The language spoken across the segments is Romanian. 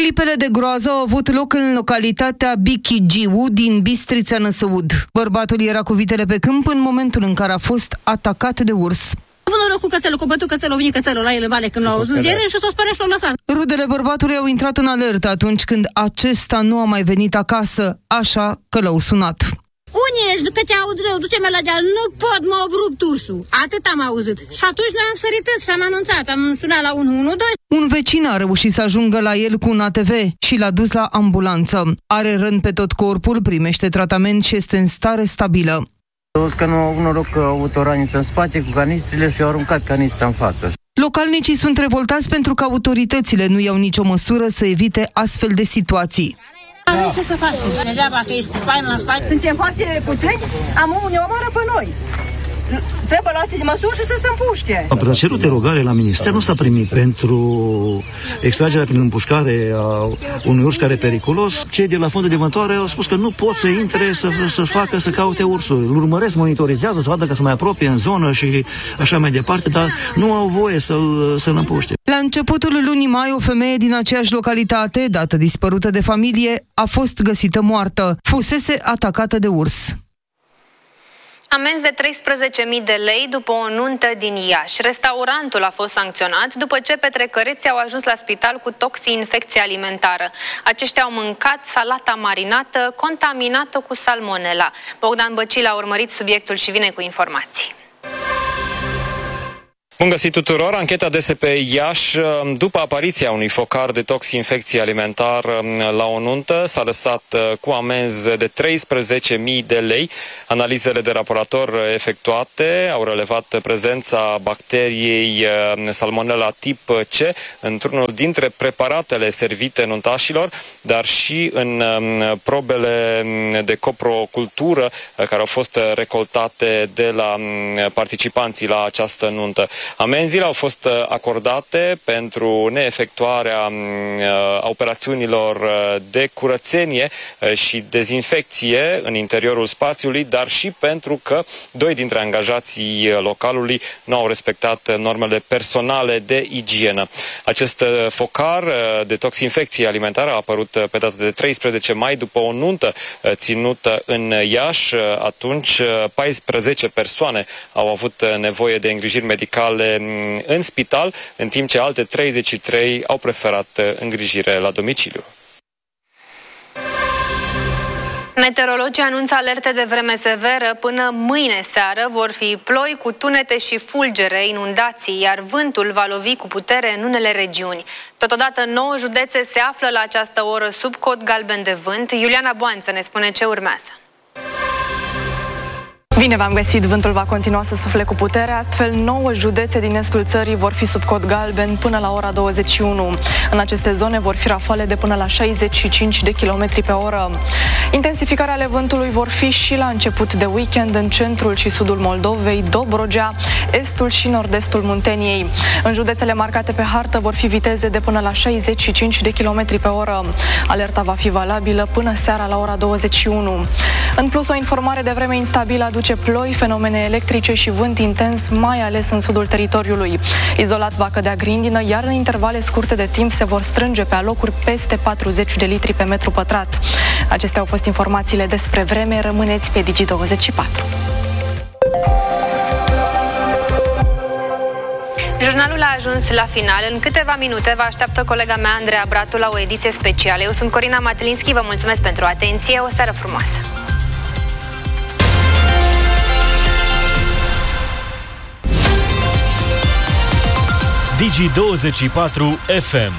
Clipele de groază au avut loc în localitatea Bichigiu din Bistrița Năsăud. Bărbatul era cu vitele pe câmp în momentul în care a fost atacat de urs. A avut noroc cu cățelul, cu bătut cățelul, a venit cățelul la el în vale când l-au auzit ziare și s-a speriat și l-au lăsat. Rudele bărbatului au intrat în alertă atunci când acesta nu a mai venit acasă, așa că l-au sunat. Unde ești? Că te aud rău, du-te-mă la deal, nu pot, m-a rupt ursul. Atât am auzit. Și atunci noi am sărit și am anunțat, am sunat la 112. Un vecin a reușit să ajungă la el cu un ATV și l-a dus la ambulanță. Are răni pe tot corpul, primește tratament și este în stare stabilă. Că nu au noroc că au avut o raniță în spate cu canistrele și au aruncat canistra în față. Localnicii sunt revoltați pentru că autoritățile nu iau nicio măsură să evite astfel de situații. Nu ce să facem? Degeaba că ești cu spaimă în spate. Suntem foarte puțini, ne omoară pe noi. Trebuie luate de măsuri și să se împuște. Am cerut derogare la minister, nu s-a primit pentru extragerea prin împușcare a unui urs care e periculos. Cei de la fondul de vântoare au spus că nu pot să intre, să caute ursul. Îl urmăresc, monitorizează, să vadă că se mai apropie în zonă și așa mai departe, dar nu au voie să-l împuște. La începutul lunii mai, o femeie din aceeași localitate, dată dispărută de familie, a fost găsită moartă. Fusese atacată de urs. Amenzi de 13.000 de lei după o nuntă din Iași. Restaurantul a fost sancționat după ce petrecăreții au ajuns la spital cu toxi-infecție alimentară. Aceștia au mâncat salata marinată contaminată cu salmonella. Bogdan Băcil a urmărit subiectul și vine cu informații. Bun găsit tuturor! Ancheta DSP Iași, după apariția unui focar de toxinfecție alimentar la o nuntă, s-a lăsat cu amenzi de 13.000 de lei. Analizele de laborator efectuate au relevat prezența bacteriei Salmonella tip C într-unul dintre preparatele servite nuntașilor, dar și în probele de coprocultură care au fost recoltate de la participanții la această nuntă. Amenziile au fost acordate pentru neefectuarea operațiunilor de curățenie și dezinfecție în interiorul spațiului, dar și pentru că 2 dintre angajații localului nu au respectat normele personale de igienă. Acest focar de toxinfecție alimentară a apărut pe data de 13 mai după o nuntă ținută în Iași. Atunci 14 persoane au avut nevoie de îngrijiri medicale în spital, în timp ce alte 33 au preferat îngrijire la domiciliu. Meteorologii anunță alerte de vreme severă. Până mâine seară vor fi ploi cu tunete și fulgere, inundații, iar vântul va lovi cu putere în unele regiuni. Totodată 9 județe se află la această oră sub cod galben de vânt. Iuliana Boanță ne spune ce urmează. Bine v-am găsit, vântul va continua să sufle cu putere, astfel 9 județe din estul țării vor fi sub cod galben până la ora 21. În aceste zone vor fi rafale de până la 65 de km pe oră. Intensificarea ale vântului vor fi și la început de weekend în centrul și sudul Moldovei, Dobrogea, estul și nord-estul Munteniei. În județele marcate pe hartă vor fi viteze de până la 65 de km pe oră. Alerta va fi valabilă până seara la ora 21. În plus, o informare de vreme instabilă aduce ploi, fenomene electrice și vânt intens, mai ales în sudul teritoriului. Izolat va cădea grindină, iar în intervale scurte de timp se vor strânge pe alocuri peste 40 de litri pe metru pătrat. Acestea au fost informațiile despre vreme. Rămâneți pe Digi24. Jurnalul a ajuns la final. În câteva minute vă așteaptă colega mea, Andreea Bratu, la o ediție specială. Eu sunt Corina Matlinski, vă mulțumesc pentru atenție. O seară frumoasă! Digi24 FM.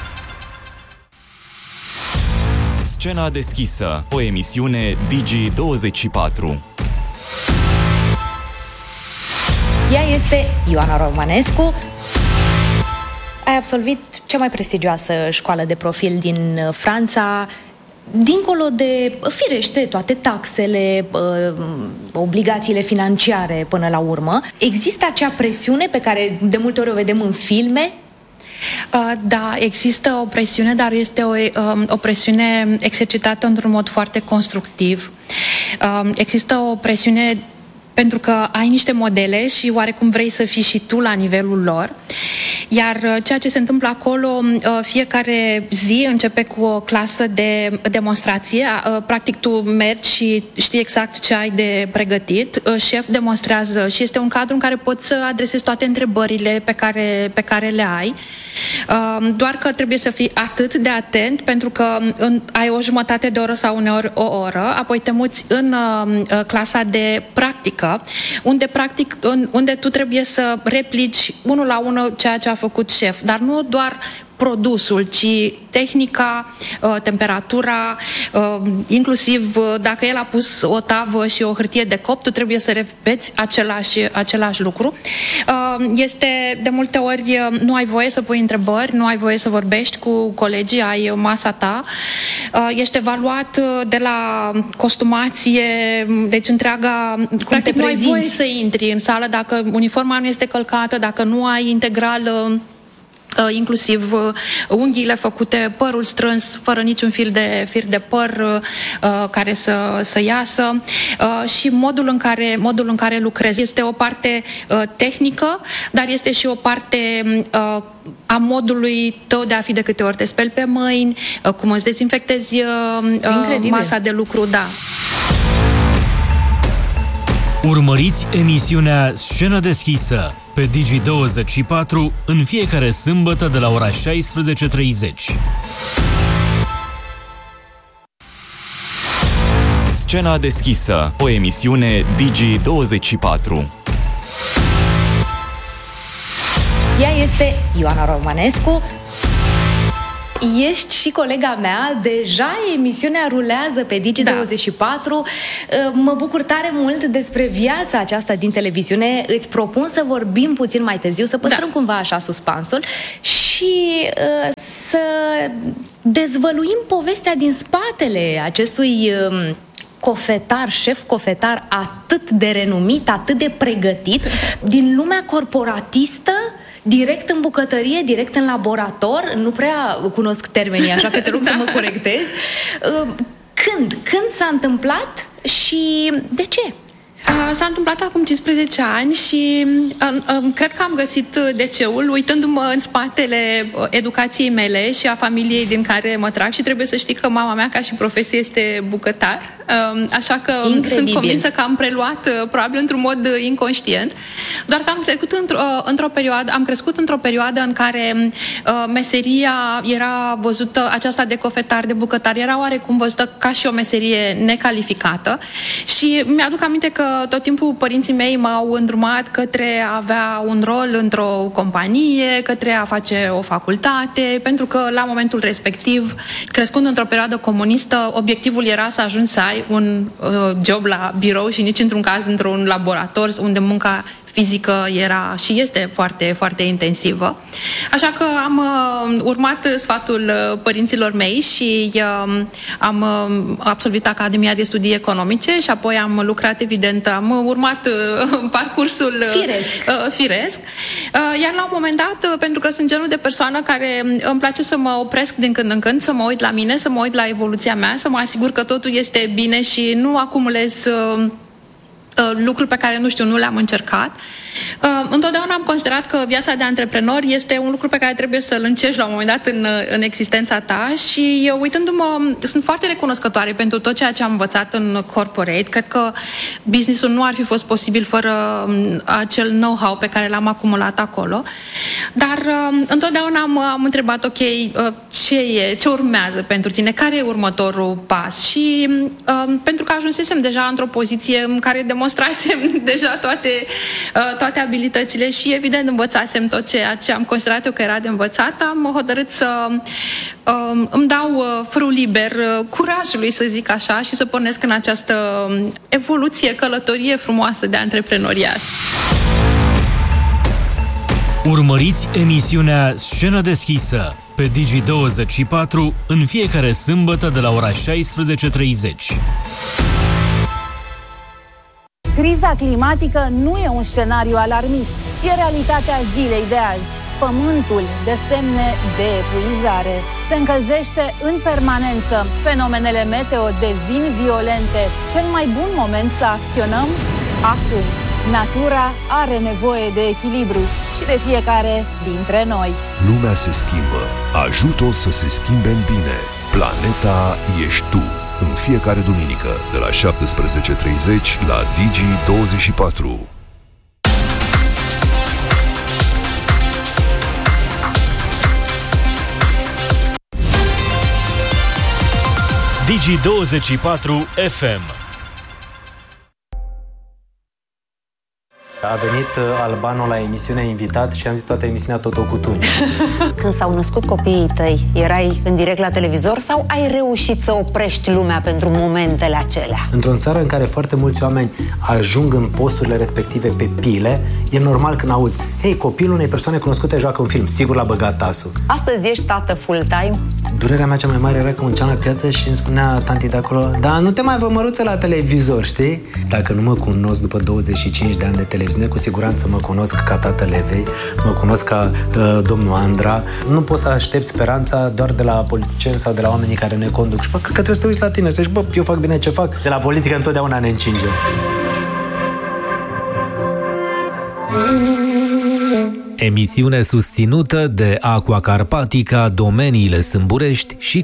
Scena deschisă, o emisiune Digi24. Ea este Ioana Romanescu. Ai absolvit cea mai prestigioasă școală de profil din Franța. Dincolo de, firește, toate taxele, obligațiile financiare până la urmă, există acea presiune pe care de multe ori o vedem în filme? Da, există o presiune, dar este o presiune exercitată într-un mod foarte constructiv. Există o presiune pentru că ai niște modele și oarecum vrei să fii și tu la nivelul lor. Iar ceea ce se întâmplă acolo, fiecare zi începe cu o clasă de demonstrație. Practic tu mergi și știi exact ce ai de pregătit. Șef demonstrează și este un cadru în care poți să adresezi toate întrebările pe care le ai. Doar că trebuie să fii atât de atent, pentru că ai o jumătate de oră sau uneori o oră, apoi te muți în clasa de practică, unde tu trebuie să replici unul la unul ceea ce a făcut șef, dar nu doar produsul, ci tehnica, temperatura, inclusiv dacă el a pus o tavă și o hârtie de copt, tu trebuie să repeți același lucru. Este de multe ori, nu ai voie să pui întrebări, nu ai voie să vorbești cu colegii, ai masa ta, ești evaluat de la costumație, deci întreaga, practic nu ai voie să intri în sală dacă uniforma nu este călcată, dacă nu ai integral inclusiv unghiile făcute, părul strâns, fără niciun fir de păr care să iasă, și modul în care lucrezi. Este o parte tehnică, dar este și o parte a modului tău de a fi de câte ori te speli pe mâini, cum îți dezinfectezi masa de lucru, da. Urmăriți emisiunea Scenă deschisă pe Digi24 în fiecare sâmbătă de la ora 16:30. Scena deschisă, o emisiune Digi24. Ea este Ioana Romanescu. Ești și colega mea, deja emisiunea rulează pe Digi24. Mă bucur tare mult despre viața aceasta din televiziune. Îți propun să vorbim puțin mai târziu, să păstrăm cumva așa suspansul și să dezvăluim povestea din spatele acestui șef cofetar atât de renumit, atât de pregătit, din lumea corporatistă, direct în bucătărie, direct în laborator. Nu prea cunosc termenii, așa că te rog să mă corectezi. Când s-a întâmplat și de ce? S-a întâmplat acum 15 ani și cred că am găsit DC-ul uitându-mă în spatele educației mele și a familiei din care mă trag, și trebuie să știi că mama mea ca și profesie este bucătar, așa că sunt convinsă că am preluat probabil într-un mod inconștient, doar că am crescut într-o perioadă în care meseria era văzută, aceasta de cofetar, de bucătar, era oarecum văzută ca și o meserie necalificată, și mi-aduc aminte că tot timpul părinții mei m-au îndrumat către a avea un rol într-o companie, către a face o facultate, pentru că la momentul respectiv, crescând într-o perioadă comunistă, obiectivul era să ajungi să ai un job la birou și nici într-un caz într-un laborator unde munca fizică era și este foarte, foarte intensivă. Așa că am urmat sfatul părinților mei și am absolvit Academia de Studii Economice și apoi am lucrat, evident, am urmat parcursul firesc. Iar la un moment dat, pentru că sunt genul de persoană care îmi place să mă opresc din când în când, să mă uit la mine, să mă uit la evoluția mea, să mă asigur că totul este bine și nu acumulez lucruri pe care, nu le-am încercat. Întotdeauna am considerat că viața de antreprenor este un lucru pe care trebuie să-l încerci la un moment dat în existența ta, și eu, uitându-mă, sunt foarte recunoscătoare pentru tot ceea ce am învățat în corporate. Cred că business-ul nu ar fi fost posibil fără acel know-how pe care l-am acumulat acolo. Dar întotdeauna am întrebat, ok, ce urmează pentru tine? Care e următorul pas? Și pentru că ajunsesem deja într-o poziție în care demonstrasem deja toate abilitățile și, evident, învățasem tot ceea ce am considerat eu că era de învățat, am hotărât să îmi dau frâul liber curajului, să zic așa, și să pornesc în această evoluție, călătorie frumoasă de antreprenoriat. Urmăriți emisiunea Scenă deschisă pe Digi24 în fiecare sâmbătă de la ora 16:30. Criza climatică nu e un scenariu alarmist, e realitatea zilei de azi. Pământul dă semne de epuizare, se încălzește în permanență, fenomenele meteo devin violente. Cel mai bun moment să acționăm? acum. Natura are nevoie de echilibru și de fiecare dintre noi. Lumea se schimbă. Ajută-o să se schimbe în bine. Planeta ești tu. În fiecare duminică, de la 17:30 la Digi24. Digi24 FM. A venit Albano la emisiunea invitat și am zis toată emisiunea Totocutuni. Când s-au născut copiii tăi, erai în direct la televizor sau ai reușit să oprești lumea pentru momentele acelea? Într-o țară în care foarte mulți oameni ajung în posturile respective pe pile, e normal când auzi, hei, copilul unei persoane cunoscute joacă un film, sigur l-a băgat tasul. Astăzi ești tată full-time? Durerea mea cea mai mare era că munceam la piață și îmi spunea tanti de acolo, dar nu te mai vă măruță la televizor, știi? Dacă nu mă cunosc după 25 de ani de televiziune, cu siguranță mă cunosc ca tatăl Evei, mă cunosc ca domnul Andra. Nu poți să aștepți speranța doar de la politicieni sau de la oamenii care ne conduc. Și cred că trebuie să te uiți la tine, să zici, eu fac bine ce fac. De la politică întotdeauna ne încinge. Emisiune susținută de Aqua Carpatica, Domeniile Sâmburești și